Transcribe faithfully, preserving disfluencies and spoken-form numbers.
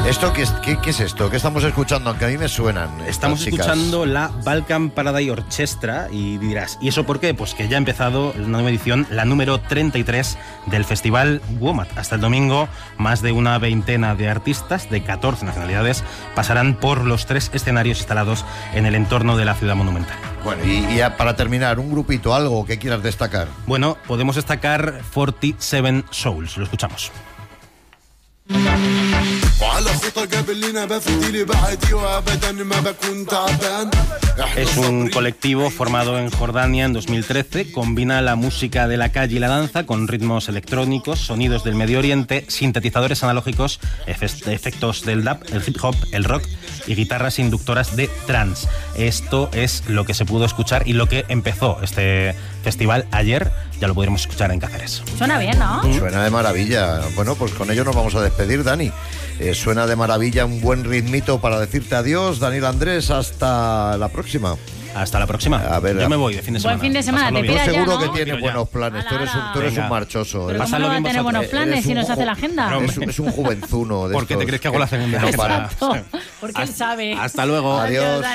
¿Esto qué es, qué, qué es esto? ¿Qué estamos escuchando? Aunque a mí me suenan. Estamos escuchando la Balkan Paradise Orchestra y dirás, ¿y eso por qué? Pues que ya ha empezado la nueva edición, la número treinta y tres del Festival WOMAD. Hasta el domingo, más de una veintena de artistas de catorce nacionalidades pasarán por los tres escenarios instalados en el entorno de la ciudad monumental. Bueno, y, y ya para terminar, un grupito, algo que quieras destacar. Bueno, podemos destacar cuarenta y siete Souls, lo escuchamos. Es un colectivo formado en Jordania en dos mil trece, combina la música de la calle y la danza con ritmos electrónicos, sonidos del Medio Oriente, sintetizadores analógicos, efectos del dub, el hip hop, el rock y guitarras inductoras de trance. Esto es lo que se pudo escuchar y lo que empezó este festival ayer. Ya lo podremos escuchar en Cáceres. Suena bien, ¿no? Mm. Suena de maravilla. Bueno, pues con ello nos vamos a despedir, Dani. Eh, suena de maravilla, un buen ritmito para decirte adiós. Daniel Andrés, hasta la próxima. Hasta la próxima. A ver, yo me voy de fin de semana. Buen fin de semana, te Yo pidas ya, seguro ¿no? que tienes buenos planes. Tú eres un, tú eres un marchoso. Pero ¿eh? ¿cómo no va a tener buenos planes Eres si un nos hace jo- la agenda? Es, un- es un juvenzuno de ¿Por qué estos te crees que hago la segunda? no para. Exacto, porque él sabe. Hasta luego. Adiós.